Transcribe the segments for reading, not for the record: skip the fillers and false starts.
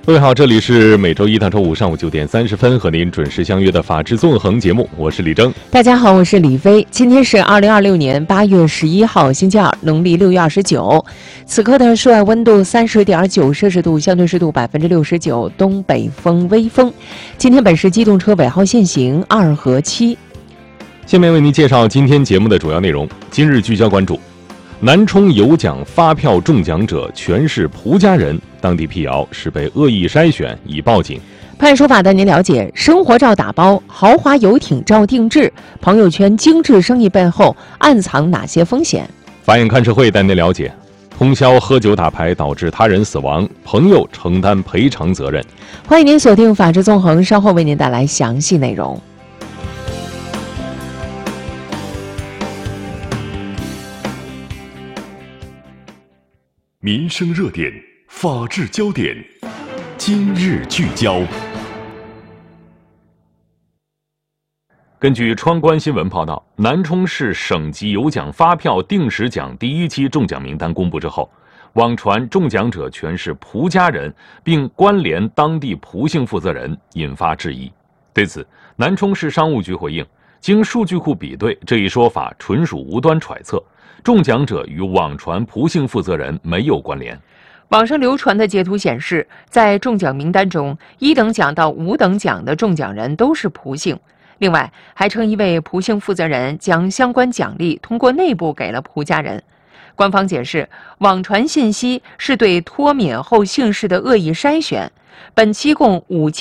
各位好，这里是每周一到周五上午9点30分和您准时相约的法治纵横节目，我是李征。 大家好，我是李飞。今天是2026年8月11号，星期二，农历6月29。此刻的室外温度30.9摄氏度，相对湿度69%，东北风微风。今天本市机动车尾号限行2和7。 下面为您介绍今天节目的主要内容。今日聚焦关注：南充有奖发票中奖者全是蒲家人，当地辟谣是被恶意筛选，已报警。 判说法带您了解生活照打包、豪华游艇照定制，朋友圈精致生意背后暗藏哪些风险？ 法眼看社会带您了解通宵喝酒打牌导致他人死亡，朋友承担赔偿责任。 欢迎您锁定法治纵横，稍后为您带来详细内容。 民生热点，法治焦点，今日聚焦。 根据川关新闻报道，南充市省级有奖发票定时奖第1期中奖名单公布之后，网传中奖者全是蒲家人，并关联当地蒲姓负责人，引发质疑。对此，南充市商务局回应，经数据库比对，这一说法纯属无端揣测，中奖者与网传蒲姓负责人没有关联。 网上流传的截图显示，在中奖名单中，1等奖到5等奖的中奖人都是蒲姓。另外，还称一位蒲姓负责人将相关奖励通过内部给了蒲家人。官方解释，网传信息是对脱敏后姓氏的恶意筛选。本期共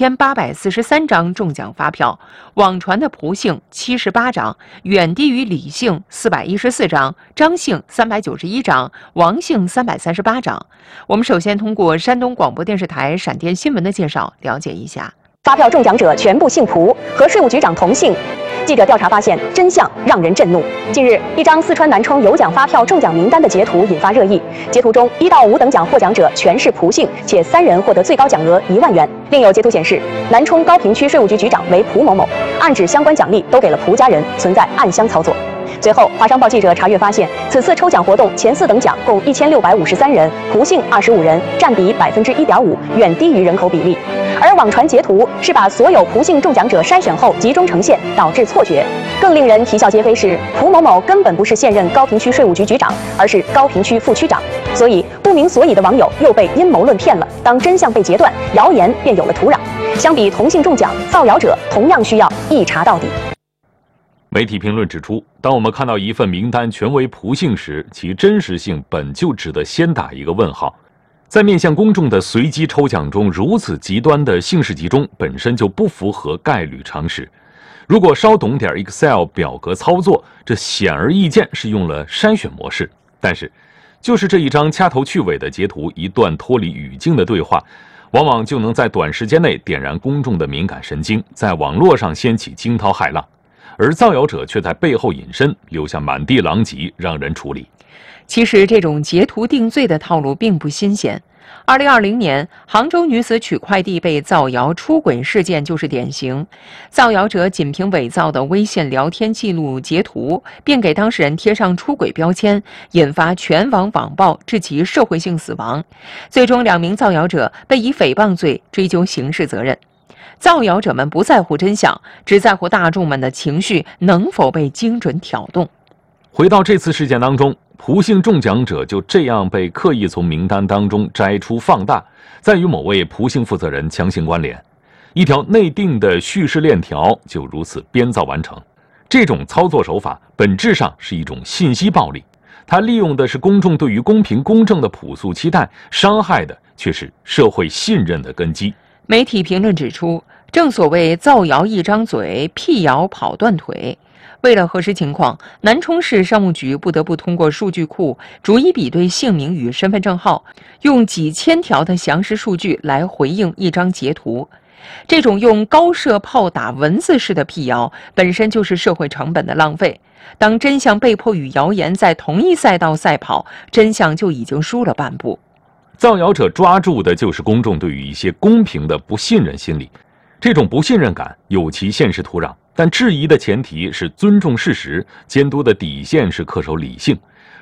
5843张中奖发票，网传的蒲姓78张，远低于李姓414张，张姓391张，王姓338张。我们首先通过山东广播电视台闪电新闻的介绍了解一下。 发票中奖者全部姓蒲，和税务局长同姓。记者调查发现，真相让人震怒。近日，一张四川南充有奖发票中奖名单的截图引发热议。截图中1到5等奖获奖者全是蒲姓，且3人获得最高奖额1万元。另有截图显示，南充高平区税务局局长为蒲某某，暗指相关奖励都给了蒲家人，存在暗箱操作。随后，华商报记者查阅发现，此次抽奖活动前4等奖共1653人，蒲姓25人，占比1.5%，远低于人口比例。而网传截图是把所有蒲姓中奖者筛选后集中呈现，导致错觉。更令人啼笑皆非是，蒲某某根本不是现任高平区税务局局长，而是高平区副区长。所以不明所以的网友又被阴谋论骗了。当真相被截断，谣言便有了土壤。相比同姓中奖，造谣者同样需要一查到底。 媒体评论指出，当我们看到一份名单全为蒲姓时，其真实性本就值得先打一个问号。在面向公众的随机抽奖中，如此极端的姓氏集中本身就不符合概率常识。如果稍懂点 Excel 表格操作，这显而易见是用了筛选模式。但是，就是这一张掐头去尾的截图，一段脱离语境的对话，往往就能在短时间内点燃公众的敏感神经，在网络上掀起惊涛骇浪。而造谣者却在背后隐身，留下满地狼藉，让人处理。 其实这种截图定罪的套路并不新鲜。2020年，杭州女子取快递被造谣出轨事件就是典型。造谣者仅凭伪造的微信聊天记录截图，便给当事人贴上出轨标签，引发全网网暴，致其社会性死亡。最终，2名造谣者被以诽谤罪追究刑事责任。造谣者们不在乎真相，只在乎大众们的情绪能否被精准挑动。 回到这次事件当中，蒲姓中奖者就这样被刻意从名单当中摘出放大，再与某位蒲姓负责人强行关联，一条内定的叙事链条就如此编造完成。这种操作手法本质上是一种信息暴力，它利用的是公众对于公平公正的朴素期待，伤害的却是社会信任的根基。 媒体评论指出，正所谓造谣一张嘴，辟谣跑断腿。为了核实情况，南充市商务局不得不通过数据库逐一比对姓名与身份证号，用几千条的详实数据来回应一张截图。这种用高射炮打文字式的辟谣，本身就是社会成本的浪费。当真相被迫与谣言在同一赛道赛跑，真相就已经输了半步。 造谣者抓住的就是公众对于一些公平的不信任心理，这种不信任感有其现实土壤，但质疑的前提是尊重事实，监督的底线是恪守理性。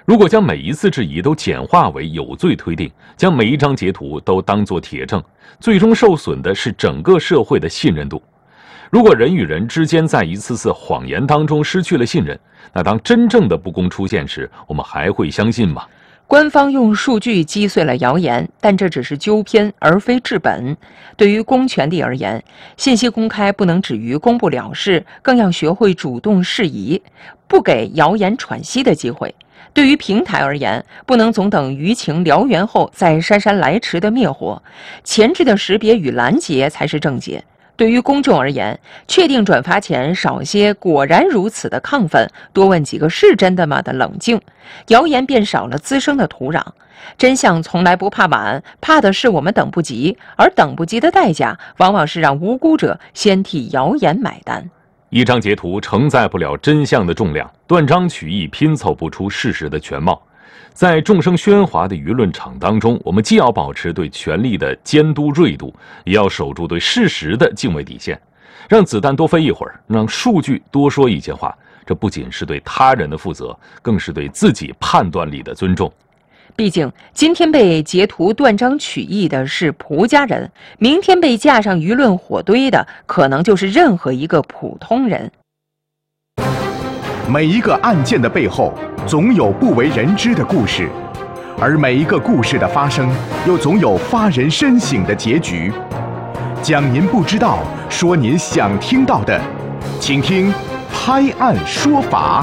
如果将每一次质疑都简化为有罪推定，将每一张截图都当作铁证，最终受损的是整个社会的信任度。如果人与人之间在一次次谎言当中失去了信任，那当真正的不公出现时，我们还会相信吗？ 官方用数据击碎了谣言，但这只是纠偏，而非治本。对于公权力而言，信息公开不能止于公布了事，更要学会主动释疑，不给谣言喘息的机会。对于平台而言，不能总等舆情燎原后再姗姗来迟的灭火，前置的识别与拦截才是正解。对于公众而言，确定转发前少些果然如此的亢奋，多问几个是真的吗的冷静，谣言便少了滋生的土壤。真相从来不怕晚，怕的是我们等不及，而等不及的代价往往是让无辜者先替谣言买单。 一张截图承载不了真相的重量，断章取义拼凑不出事实的全貌。在众生喧哗的舆论场当中，我们既要保持对权力的监督锐度，也要守住对事实的敬畏底线，让子弹多飞一会儿，让数据多说一些话。这不仅是对他人的负责，更是对自己判断力的尊重。 毕竟，今天被截图断章取义的是蒲家人，明天被架上舆论火堆的，可能就是任何一个普通人。 每一个案件的背后，总有不为人知的故事，而每一个故事的发生，又总有发人深省的结局。讲您不知道，说您想听到的，请听《拍案说法》。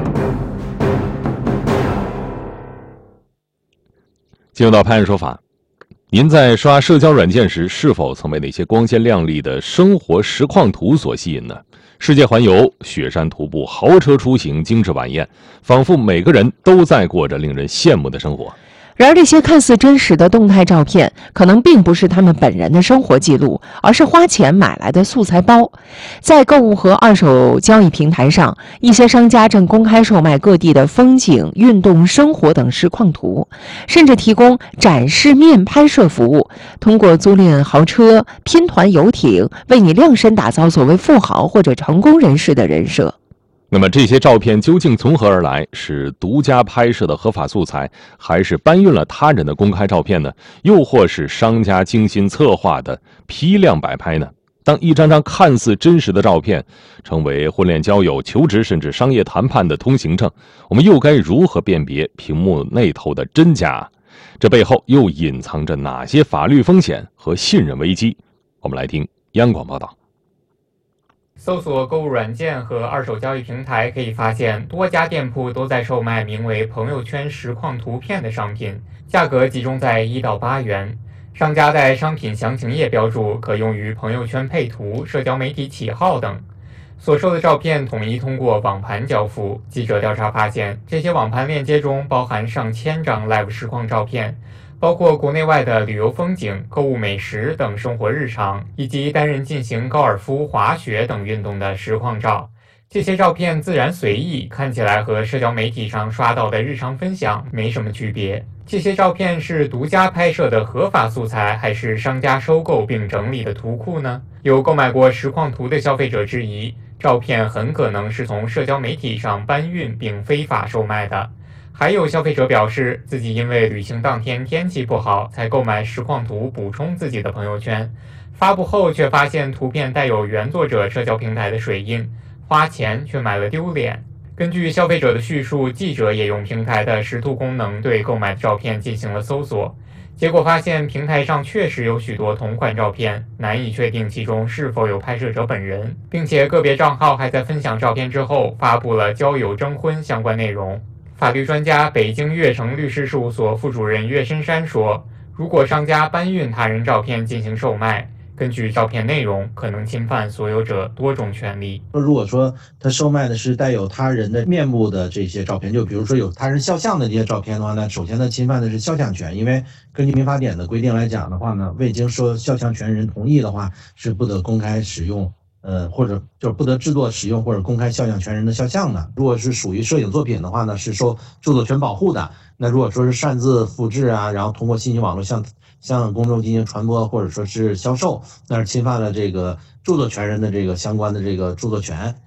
进入到拍案说法，您在刷社交软件时，是否曾被那些光鲜亮丽的生活实况图所吸引呢？世界环游、雪山徒步、豪车出行、精致晚宴，仿佛每个人都在过着令人羡慕的生活。 然而，这些看似真实的动态照片，可能并不是他们本人的生活记录，而是花钱买来的素材包。在购物和二手交易平台上，一些商家正公开售卖各地的风景、运动、生活等实况图，甚至提供展示面拍摄服务，通过租赁豪车、拼团游艇，为你量身打造所谓富豪或者成功人士的人设。 那么这些照片究竟从何而来？是独家拍摄的合法素材，还是搬运了他人的公开照片呢？又或是商家精心策划的批量摆拍呢？当一张张看似真实的照片成为婚恋交友、求职甚至商业谈判的通行证，我们又该如何辨别屏幕那头的真假？这背后又隐藏着哪些法律风险和信任危机？我们来听央广报道。 搜索购物软件和二手交易平台，可以发现多家店铺都在售卖名为朋友圈实况图片的商品，价格集中在1到8元。商家在商品详情页标注可用于朋友圈配图、社交媒体起号等。所售的照片统一通过网盘交付。记者调查发现，这些网盘链接中包含上千张 live 实况照片，包括国内外的旅游风景、购物美食等生活日常，以及单人进行高尔夫、滑雪等运动的实况照。这些照片自然随意，看起来和社交媒体上刷到的日常分享没什么区别。这些照片是独家拍摄的合法素材，还是商家收购并整理的图库呢？有购买过实况图的消费者质疑，照片很可能是从社交媒体上搬运并非法售卖的。还有消费者表示，自己因为旅行当天天气不好，才购买实况图补充自己的朋友圈，发布后却发现图片带有原作者社交平台的水印，花钱却买了丢脸。根据消费者的叙述，记者也用平台的识图功能对购买的照片进行了搜索，结果发现平台上确实有许多同款照片，难以确定其中是否有拍摄者本人，并且个别账号还在分享照片之后发布了交友征婚相关内容。法律专家、北京悦城律师事务所副主任岳深山说，如果商家搬运他人照片进行售卖，根据照片内容可能侵犯所有者多种权利。 如果说他售卖的是带有他人的面目的这些照片，就比如说有他人肖像的这些照片的话呢，首先呢侵犯的是肖像权，因为根据民法典的规定来讲的话呢，未经说肖像权人同意的话，是不得公开使用或者就是不得制作、使用或者公开肖像权人的肖像的。如果是属于摄影作品的话呢，是受著作权保护的。那如果说是擅自复制啊，然后通过信息网络向公众进行传播或者说是销售，那是侵犯了这个著作权人的这个相关的这个著作权。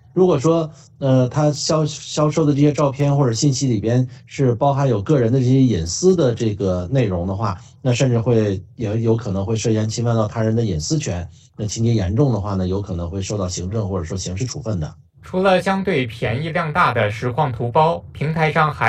如果说他销售的这些照片或者信息里边是包含有个人的这些隐私的这个内容的话，那甚至也有可能会涉嫌侵犯到他人的隐私权。那情节严重的话呢，有可能会受到行政或者说刑事处分的。 除了相对便宜量大的实况图包，平台上还